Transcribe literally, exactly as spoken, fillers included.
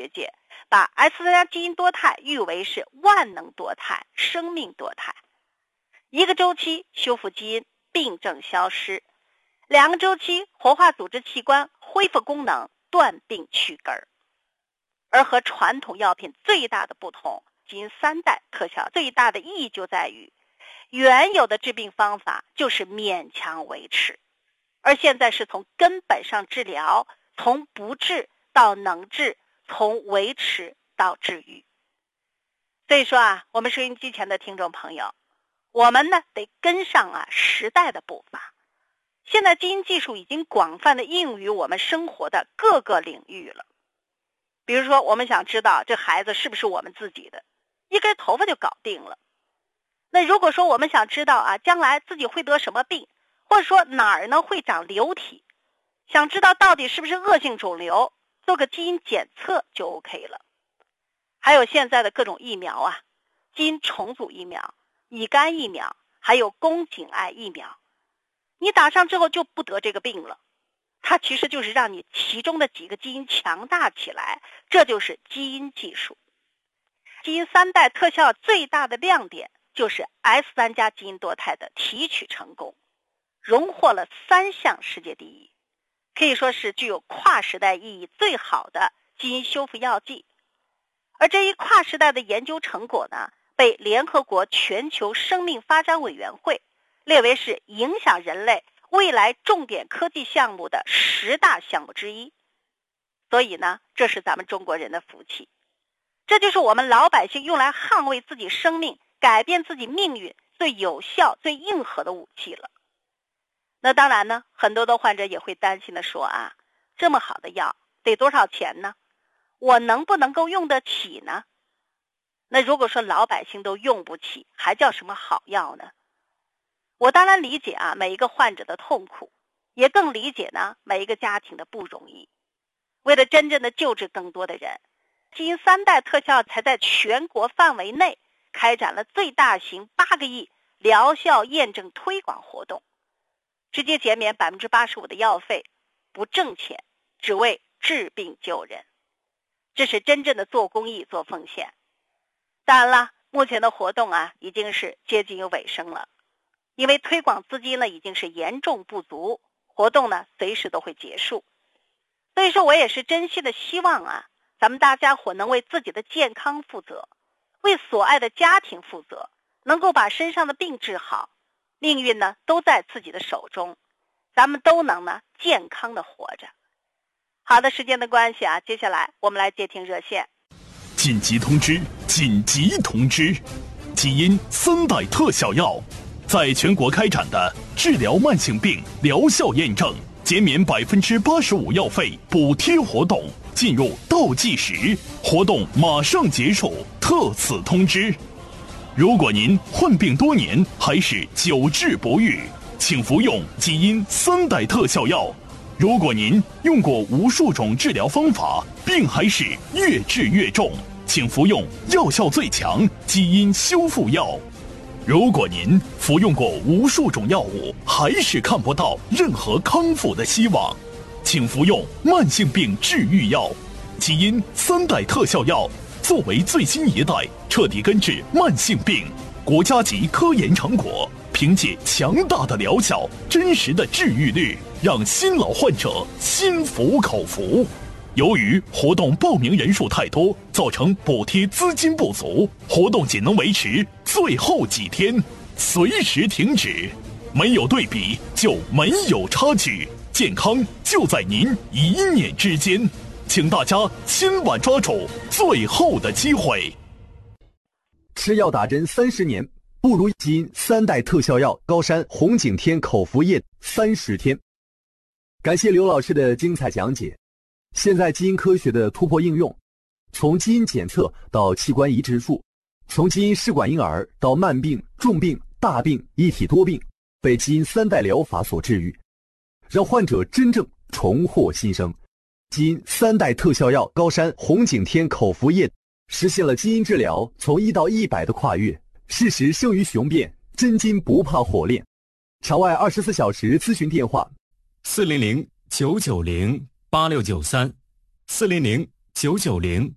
界把 S 三加基因多肽誉为是万能多肽、生命多肽。一个周期修复基因，病症消失；两个周期活化组织器官，恢复功能，断病去根儿。而和传统药品最大的不同，基因三代特效最大的意义就在于，原有的治病方法就是勉强维持，而现在是从根本上治疗，从不治到能治，从维持到治愈。所以说啊，我们收音机前的听众朋友，我们呢得跟上啊时代的步伐。现在基因技术已经广泛的应用于我们生活的各个领域了。比如说，我们想知道这孩子是不是我们自己的，一根头发就搞定了。那如果说我们想知道啊，将来自己会得什么病，或者说哪儿呢会长瘤体，想知道到底是不是恶性肿瘤，做个基因检测就 OK 了。还有现在的各种疫苗啊，基因重组疫苗、乙肝疫苗，还有宫颈癌疫苗，你打上之后就不得这个病了。它其实就是让你其中的几个基因强大起来，这就是基因技术。基因三代特效最大的亮点就是 S 三 加基因多肽的提取成功，荣获了三项世界第一，可以说是具有跨时代意义最好的基因修复药剂。而这一跨时代的研究成果呢，被联合国全球生命发展委员会列为是影响人类未来重点科技项目的十大项目之一。所以呢，这是咱们中国人的福气，这就是我们老百姓用来捍卫自己生命、改变自己命运最有效、最硬核的武器了。那当然呢，很多的患者也会担心的说啊，这么好的药得多少钱呢？我能不能够用得起呢？那如果说老百姓都用不起，还叫什么好药呢？我当然理解啊每一个患者的痛苦，也更理解呢每一个家庭的不容易。为了真正的救治更多的人，基因三代特效才在全国范围内开展了最大型八个亿疗效验证推广活动，直接减免 百分之八十五 的药费，不挣钱，只为治病救人。这是真正的做公益、做奉献。当然了，目前的活动啊已经是接近于尾声了，因为推广资金呢已经是严重不足，活动呢随时都会结束。所以说我也是真心的希望啊，咱们大家伙能为自己的健康负责，为所爱的家庭负责，能够把身上的病治好，命运呢都在自己的手中，咱们都能呢健康的活着。好的，时间的关系啊，接下来我们来接听热线。 紧急通知！紧急通知！基因三代特效药在全国开展的治疗慢性病疗效验证减免 百分之八十五 药费补贴活动进入倒计时，活动马上结束，特此通知。如果您患病多年还是久治不愈，请服用基因三代特效药。如果您用过无数种治疗方法，病还是越治越重，请服用药效最强基因修复药。如果您服用过无数种药物，还是看不到任何康复的希望，请服用慢性病治愈药。基因三代特效药作为最新一代彻底根治慢性病国家级科研成果，凭借强大的疗效、真实的治愈率，让新老患者心服口服。由于活动报名人数太多，造成补贴资金不足，活动仅能维持最后几天，随时停止。没有对比就没有差距，健康就在您一念之间，请大家千万抓住最后的机会。 吃药打针三十年，不如基因三代特效药高山红景天口服液三十天。感谢刘老师的精彩讲解。现在基因科学的突破应用，从基因检测到器官移植术，从基因试管婴儿到慢病、重病、大病一体多病，被基因三代疗法所治愈，让患者真正重获新生。基因三代特效药高山红景天口服液实现了基因治疗从一到一百的跨越，事实胜于雄辩，真金不怕火炼。场外二十四小时咨询电话： 四零零九九零八六九三，四零零九九零